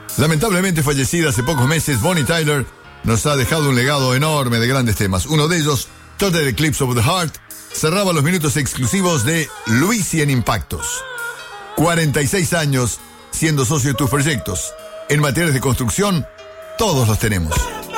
Lamentablemente fallecida hace pocos meses, Bonnie Tyler nos ha dejado un legado enorme de grandes temas. Uno de ellos, Total Eclipse of the Heart, cerraba los minutos exclusivos de Luisi en Impactos. 46 años siendo socio de tus proyectos. En materiales de construcción, todos los tenemos.